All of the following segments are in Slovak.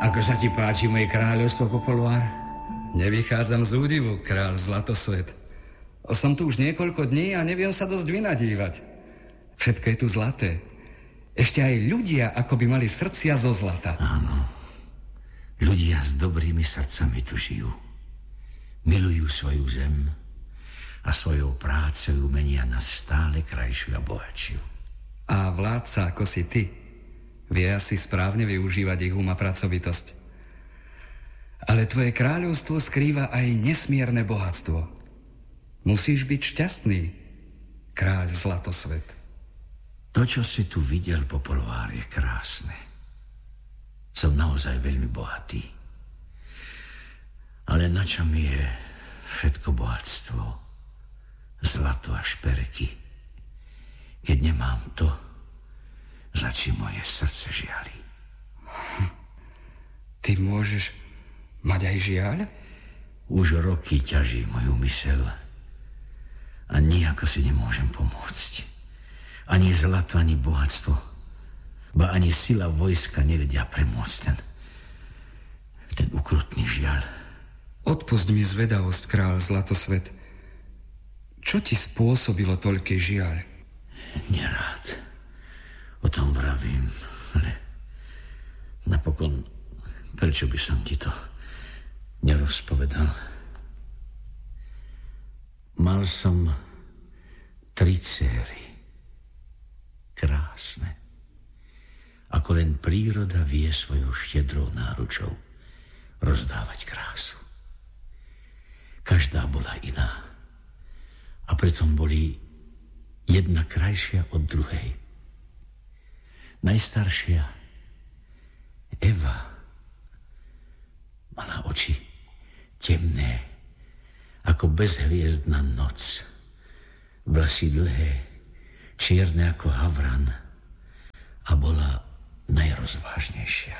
Ako sa ti páči moje kráľovstvo, Popolvár? Nevychádzam z údivu, kráľ Zlatosvet. Som tu už niekoľko dní a neviem sa dosť vynadívať. Všetko je tu zlaté. Ešte aj ľudia ako by mali srdcia zo zlata. Áno. Ľudia s dobrými srdcami tu žijú. Milujú svoju zem a svojou prácou menia na stále krajšiu a bohatšiu. A vládca ako si ty vie asi správne využívať ich um a pracovitosť. Ale tvoje kráľovstvo skrýva aj nesmierne bohatstvo. Musíš byť šťastný, kráľ Zlatosvet. To, čo si tu videl, Popolvár, je krásne. Som naozaj veľmi bohatý. Ale na čo mi je všetko bohatstvo, zlato a šperky, keď nemám to, za čím moje srdce žiali? Ty môžeš mať aj žiaľ? Už roky ťaží moju myseľ a nijako si nemôžem pomôcť. Ani zlato, ani bohatstvo, ba ani sila vojska nevedia premôcť ten ukrutný žiaľ. Odpusť mi zvedavosť, kráľ Zlatosvet. Čo ti spôsobilo toľký žiaľ? Nerád o tom vravím, ale napokon, prečo by som ti to nerozpovedal? Mal som 3 céry. Krásne. Ako len príroda vie svojou štedrou náručou rozdávať krásu. Každá bola iná. A pritom boli jedna krajšia od druhej. Najstaršia, Eva, mala oči temné, ako bezhviezdna noc. Vlasy dlhé, čierne ako havran a bola najrozvážnejšia.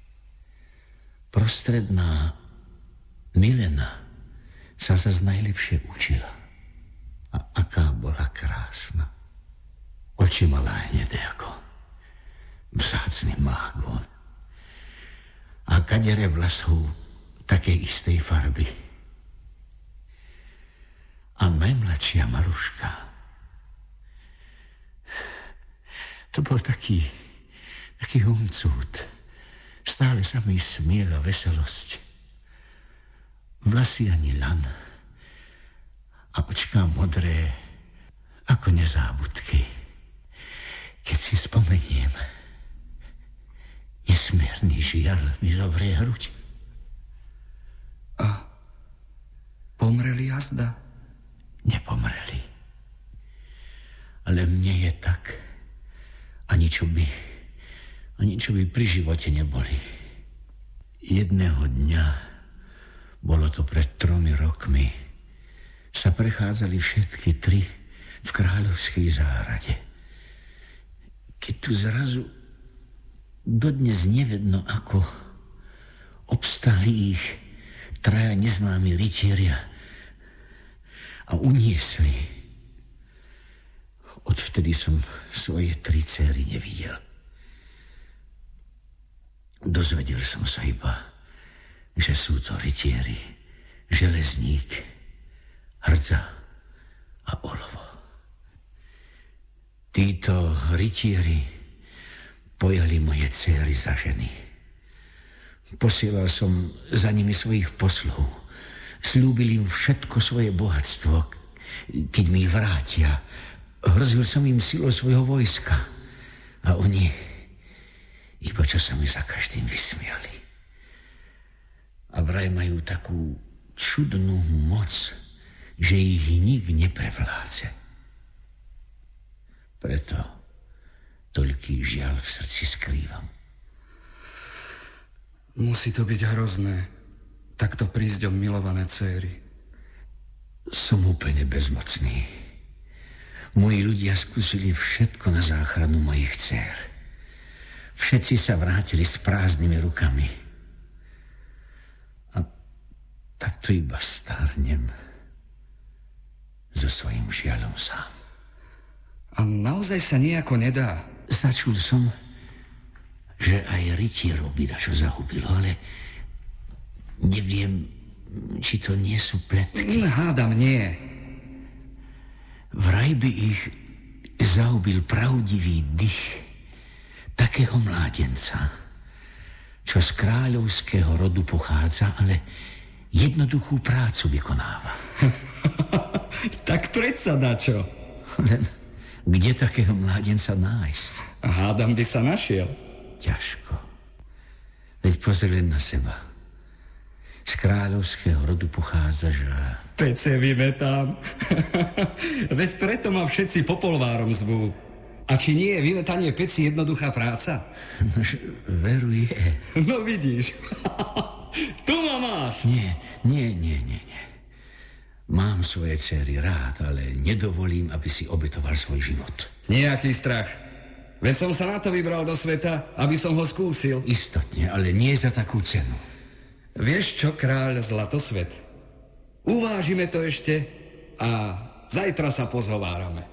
Prostredná Milena sa zas najlepšie učila. A aká bola krásna. Oči mala hnedé ako vzácny mágon. A kadere vlasov takej istej farby. A najmladšia Maruška, to bol taký humcút. Stále samý smiech a veselosť. Vlasy ani lan a očká modré ako nezábudky. Keď si spomeniem, nesmierny žiaľ mi zovrie hruď. A pomreli jazda? Nepomreli. Ale mne je tak, ani čo by pri živote neboli. Jedného dňa, bolo to pred 3 rokmi, sa prechádzali všetky 3 v kráľovskej záhrade. Keď tu zrazu dodnes nevedno ako obstali ich 3 neznámi rytieria a uniesli. Odvtedy som svoje 3 céry nevidel. Dozvedel som sa iba, že sú to rytieri, železník, hrdza a olovo. Títo rytieri pojali moje céry za ženy. Posielal som za nimi svojich poslov. Sľúbil im všetko svoje bohatstvo, keď mi ich vrátia. Hrozil som im silou svojho vojska. A oni iba čo sa mi za každým vysmiali. A vraj majú takú čudnú moc, že ich nik neprevládze. Preto toľký žiaľ v srdci skrývam. Musí to byť hrozné, takto prísť o milované céry. Som úplne bezmocný. Moji ľudia skúsili všetko na záchranu mojich dcér. Všetci sa vrátili s prázdnymi rukami. A takto iba stárnem so svojím žiaľom sám. A naozaj sa nejako nedá. Začul som, že aj rytierov by dačo zahubilo, ale neviem, či to nie sú pletky. Hádam, nie. Vraj by ich zahubil pravdivý dych takého mládenca, čo z kráľovského rodu pochádza, ale jednoduchú prácu vykonáva. Tak predsa dačo. Len kde takého mládenca nájsť? Hádam by sa našiel. Ťažko. Veď pozri len na seba. Z kráľovského rodu pochádzaš a... Pece vymetám. Veď preto ma všetci popolvárom zvú. A či nie je vymetanie peci jednoduchá práca? Nož, veru je. No vidíš. Tu ma máš. Nie. Mám svoje dcery rád, ale nedovolím, aby si obetoval svoj život. Nejaký strach. Veď som sa na to vybral do sveta, aby som ho skúsil. Istotne, ale nie za takú cenu. Vieš čo, kráľ Zlatosvet? Uvážime to ešte a zajtra sa pozhovárame.